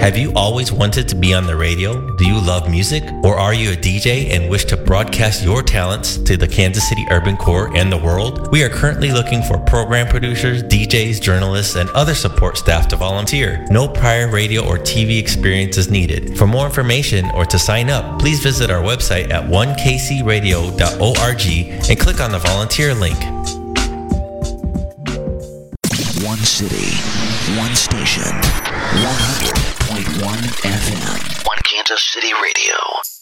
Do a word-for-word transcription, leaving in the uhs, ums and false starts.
Have you always wanted to be on the radio? Do you love music? Or are you a D J and wish to broadcast your talents to the Kansas City Urban Core and the world? We are currently looking for program producers, D Js, journalists, and other support staff to volunteer. No prior radio or T V experience is needed. For more information or to sign up, please visit our website at one k c radio dot org and click on the volunteer link. One city, one station, one hundred point one F M. One Kansas City Radio.